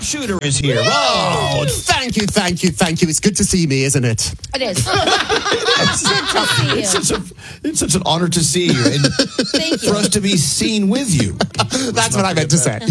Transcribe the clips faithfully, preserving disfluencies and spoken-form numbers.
Shooter is here. Oh, thank you, thank you, thank you. It's good to see me, isn't it? It is. It's good to see you. It's such, a, it's such an honor to see you. And Thank you. for us to be seen with you. That's what I meant to say.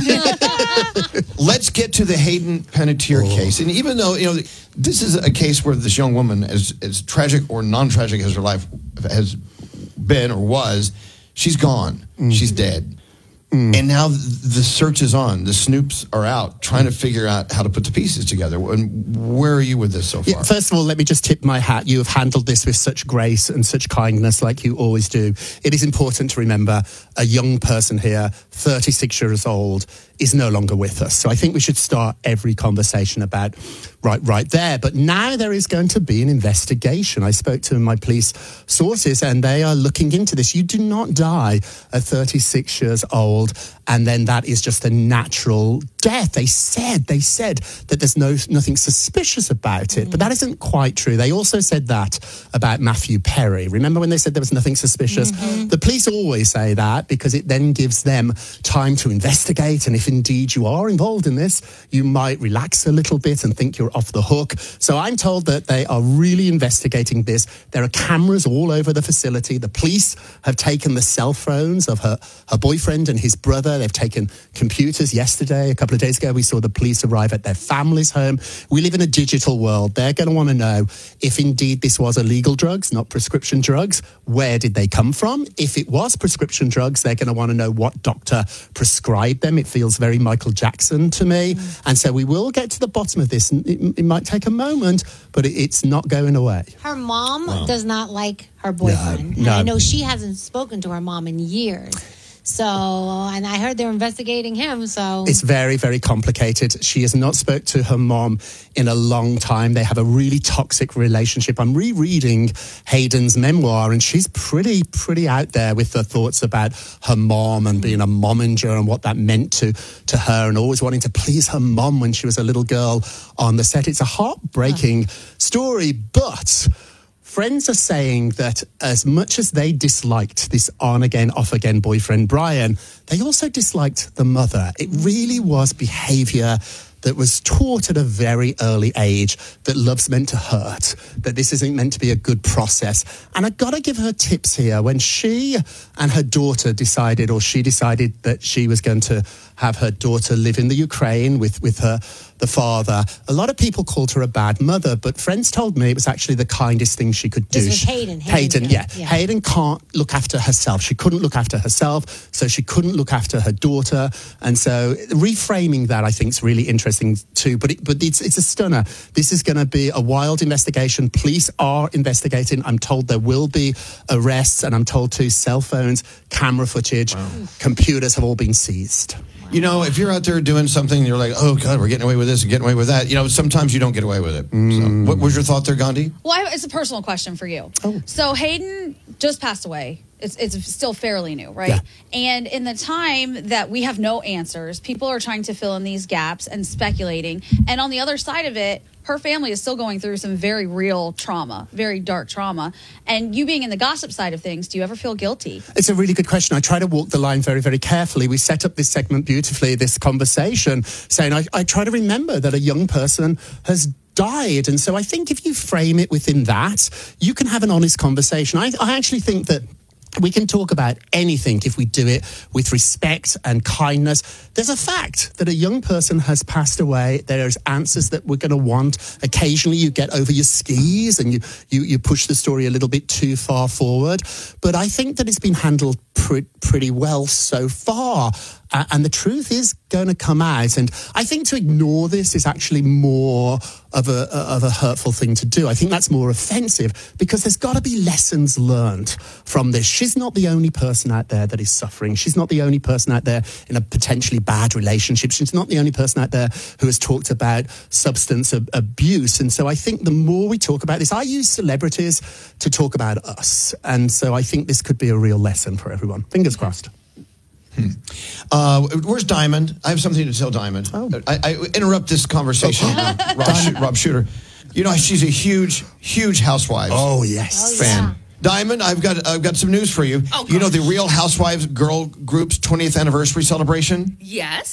Let's get to the Hayden Panettiere Oh. case. And even though, you know, this is a case where this young woman, as, as tragic or non-tragic as her life has been or was, she's gone. Mm. She's dead. Mm. And now the search is on. The snoops are out trying to figure out how to put the pieces together. And where are you with this so far? Yeah, first of all, let me just tip my hat. You have handled this with such grace and such kindness like you always do. It is important to remember a young person here, thirty-six years old, is no longer with us. So I think we should start every conversation about right right there. But now there is going to be an investigation. I spoke to my police sources and they are looking into this. You do not die at thirty-six years old and then that is just a natural death. They said, they said that there's no nothing suspicious about it, but that isn't quite true. They also said that about Matthew Perry. Remember when they said there was nothing suspicious? Mm-hmm. The police always say that because it then gives them time to investigate, and if indeed you are involved in this, you might relax a little bit and think you're off the hook. So I'm told that they are really investigating this. There are cameras all over the facility. The police have taken the cell phones of her, her boyfriend and his brother. They've taken computers. Yesterday, a couple of days ago, we saw the police arrive at their family's home. We live in a digital world. They're going to want to know if indeed this was illegal drugs, not prescription drugs. Where did they come from? If it was prescription drugs, they're going to want to know what doctor prescribed them. It feels very Michael Jackson to me. Mm. And so we will get to the bottom of this. It, it might take a moment, but it, it's not going away. Her mom wow. does not like her boyfriend. No, no. And I know she hasn't spoken to her mom in years. So, and I heard they're investigating him, so... It's very, very complicated. She has not spoke to her mom in a long time. They have a really toxic relationship. I'm rereading Hayden's memoir, and she's pretty, pretty out there with her thoughts about her mom and being a momager and what that meant to, to her, and always wanting to please her mom when she was a little girl on the set. It's a heartbreaking story, but... Friends are saying that as much as they disliked this on-again, off-again boyfriend, Brian, they also disliked the mother. It really was behaviour that was taught at a very early age that love's meant to hurt, that this isn't meant to be a good process. And I've got to give her tips here. When she and her daughter decided, or she decided that she was going to have her daughter live in the Ukraine with, with her the father, a lot of people called her a bad mother, but friends told me it was actually the kindest thing she could do. This was Hayden. Hayden, Hayden yeah. yeah. Hayden can't look after herself. She couldn't look after herself, so she couldn't look after her daughter. And so reframing that, I think, is really interesting too. But it, but it's it's a stunner. This is going to be a wild investigation. Police are investigating. I'm told there will be arrests, and I'm told too cell phones, camera footage, wow. computers have all been seized. You know, if you're out there doing something and you're like, oh, God, we're getting away with this and getting away with that, you know, sometimes you don't get away with it. Mm. So, what was your thought there, Gandhi? Well, I, it's a personal question for you. Oh. So Hayden just passed away. It's it's still fairly new, right? Yeah. And in the time that we have no answers, people are trying to fill in these gaps and speculating. And on the other side of it, her family is still going through some very real trauma, very dark trauma. And you being in the gossip side of things, do you ever feel guilty? It's a really good question. I try to walk the line very, very carefully. We set up this segment beautifully, this conversation, saying I, I try to remember that a young person has died. And so I think if you frame it within that, you can have an honest conversation. I, I actually think that we can talk about anything if we do it with respect and kindness. There's a fact that a young person has passed away. There's answers that we're going to want. Occasionally you get over your skis and you, you, you push the story a little bit too far forward. But I think that it's been handled pre- pretty well so far. Uh, and the truth is going to come out. And I think to ignore this is actually more of a, of a hurtful thing to do. I think that's more offensive because there's got to be lessons learned from this. She's not the only person out there that is suffering. She's not the only person out there in a potentially bad relationship. She's not the only person out there who has talked about substance ab- abuse. And so I think the more we talk about this, I use celebrities to talk about us. And so I think this could be a real lesson for everyone. Fingers crossed. Hmm. Uh, where's Diamond? I have something to tell Diamond. Oh. I, I interrupt this conversation. Rob, Rob, Rob Shooter. You know, she's a huge, huge Housewives. Oh yes, oh, fan. Yeah. Diamond, I've got I've got some news for you. Oh, you know the Real Housewives girl group's twentieth anniversary celebration? Yes.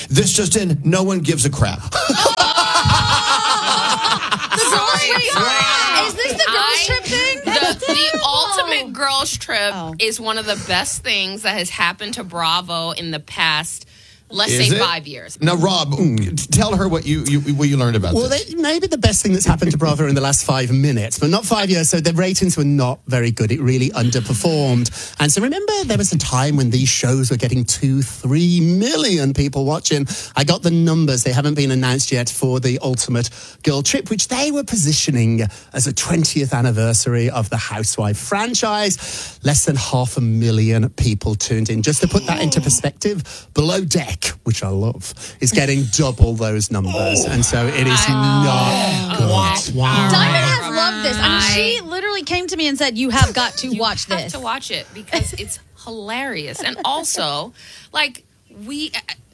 This just in, no one gives a crap. Sorry, sorry. Is this the girls I- trip thing? The, the ultimate girls trip Oh. is one of the best things that has happened to Bravo in the past, let's Is say it? five years. Now, Rob, tell her what you, you what you learned about Well, this. they, maybe the best thing that's happened to Bravo in the last five minutes, but not five years. So the ratings were not very good. It really underperformed. And so remember, there was a time when these shows were getting two, three million people watching. I got the numbers. They haven't been announced yet for the Ultimate Girl Trip, which they were positioning as a twentieth anniversary of the Housewife franchise. Less than half a million people tuned in. Just to put that into perspective, Below Deck, which I love, is getting double those numbers. And so it is not good. Diamond has loved this. I mean, I- she literally came to me and said, "You have got to You watch have this." to watch it because it's hilarious. And also, like, we...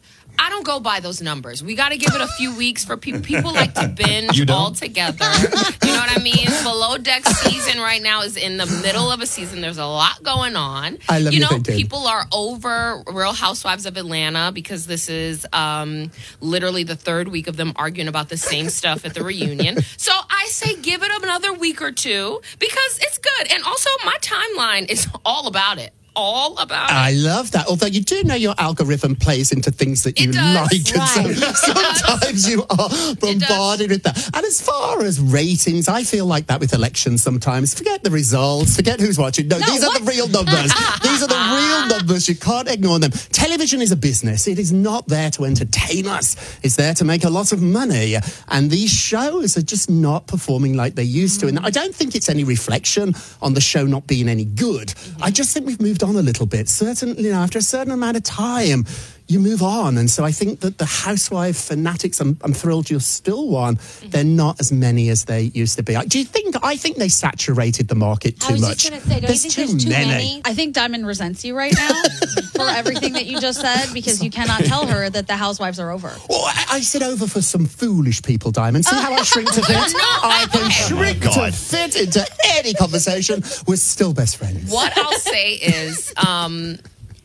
I don't go by those numbers. We got to give it a few weeks for people. People like to binge You don't? all together. You know what I mean? Below Deck season right now is in the middle of a season. There's a lot going on. I love you you know, thinking. people are over Real Housewives of Atlanta because this is um, literally the third week of them arguing about the same stuff at the reunion. So I say give it another week or two because it's good. And also, my timeline is all about it. All about it. I love that. Although you do know your algorithm plays into things that you It does. like. And Right. so sometimes you are bombarded with that. And as far as ratings, I feel like that with elections sometimes. Forget the results. Forget who's watching. No, No, these what? are the real numbers. These are the real numbers. You can't ignore them. Television is a business. It is not there to entertain us. It's there to make a lot of money. And these shows are just not performing like they used to. And I don't think it's any reflection on the show not being any good. I just think we've moved on a little bit. Certainly, you know, after a certain amount of time, you move on. And so I think that the housewife fanatics, I'm, I'm thrilled you're still one. They're not as many as they used to be. Do you think, I think they saturated the market I too was much. just going to say, don't there's you think there's too many? I think Diamond resents you right now for everything that you just said because you cannot tell her that the housewives are over. Well, I, I said over for some foolish people, Diamond. See how I shrink to fit? I can shrink to fit into any conversation. We're still best friends. What I'll say is, um,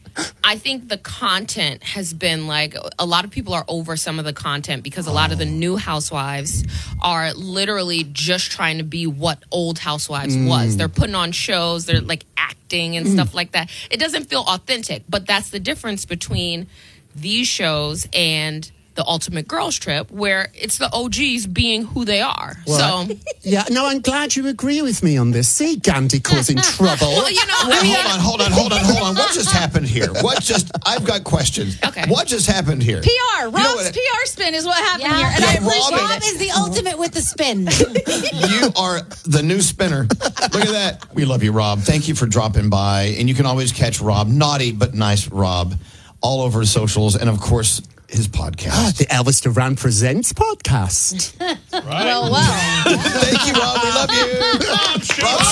I think the content has been like a lot of people are over some of the content because a lot of the new housewives are literally just trying to be what old housewives was. They're putting on shows, they're like acting and stuff like that. It doesn't feel authentic, but that's the difference between these shows and the Ultimate Girls Trip, where it's the O Gs being who they are. Well, so, yeah, no, I'm glad you agree with me on this. See, Gandhi causing trouble. well, you know, Wait, I mean, hold on, hold on, hold on, hold on. What just happened here? What just, I've got questions. Okay. What just happened here? P R, Rob's You know what- P R spin is what happened Yeah, here, and Yeah, I Rob appreciate Rob it. is the ultimate with the spin. You are the new spinner. Look at that. We love you, Rob. Thank you for dropping by. And you can always catch Rob, naughty but nice Rob, all over his socials and, of course, his podcast. The Elvis Duran Presents podcast. Well, well. Thank you, Rob. We love you. Rob